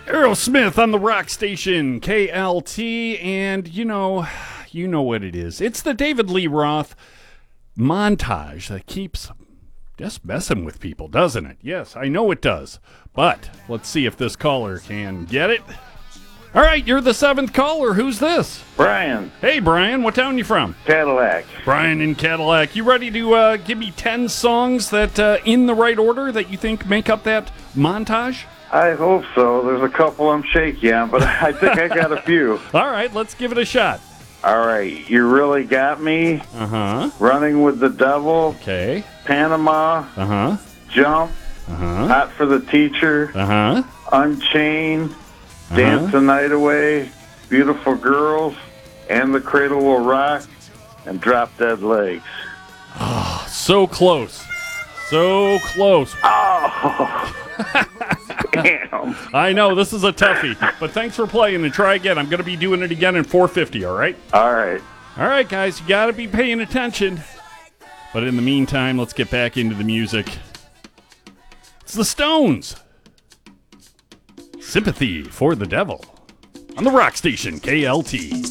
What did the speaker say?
Aerosmith on the rock station, KLT, and you know what it is. It's the David Lee Roth montage that keeps just messing with people, doesn't it? Yes, I know it does. But let's see if this caller can get it. All right, you're the seventh caller. Who's this? Brian. Hey, Brian. What town you from? Cadillac. Brian in Cadillac. You ready to give me 10 songs that, in the right order, that you think make up that montage? I hope so. There's a couple I'm shaky on, but I think I got a few. All right, let's give it a shot. All right. You Really Got Me. Uh-huh. Running with the Devil. Okay. Panama. Uh-huh. Jump. Uh-huh. Hot for the Teacher. Uh-huh. Unchained. Dance the Night Away, Beautiful Girls, and The Cradle Will Rock, and Drop Dead Legs. Oh, so close. So close. Oh, damn. I know, this is a toughie, but thanks for playing and try again. I'm going to be doing it again in 450, all right? All right. All right, guys, you got to be paying attention. But in the meantime, let's get back into the music. It's the Stones. Sympathy for the Devil on the rock station KLT.